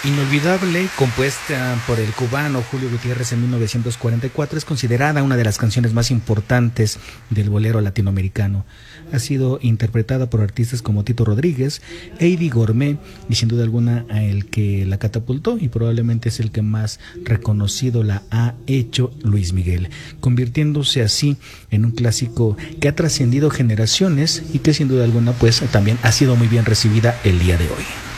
Inolvidable, compuesta por el cubano Julio Gutiérrez en 1944, es considerada una de las canciones más importantes del bolero latinoamericano. Ha sido interpretada por artistas como Tito Rodríguez, Eddie Gourmet y sin duda alguna a el que la catapultó y probablemente es el que más reconocido la ha hecho, Luis Miguel, convirtiéndose así en un clásico que ha trascendido generaciones y que sin duda alguna pues también ha sido muy bien recibida el día de hoy.